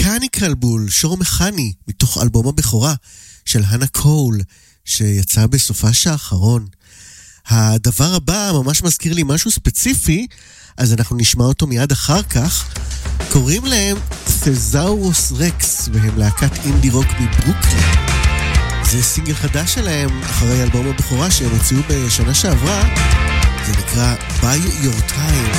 Mechanical Bull, שור מכני, מתוך אלבום הבכורה של הנה קול, שיצא בסופש האחרון. הדבר הבא ממש מזכיר לי משהו ספציפי, אז אנחנו נשמע אותו מיד אחר כך. קוראים להם תזאורוס רקס, והם להקת אינדי רוק מברוקלין. זה סינגל חדש שלהם אחרי אלבום הבכורה שהם הוציאו בשנה שעברה. זה נקרא By Your Time.